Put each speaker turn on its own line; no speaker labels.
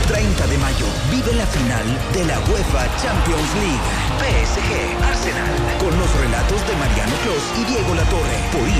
30 de mayo, vive la final de la UEFA Champions League. PSG, Arsenal. Con los relatos de Mariano Clos y Diego Latorre. Por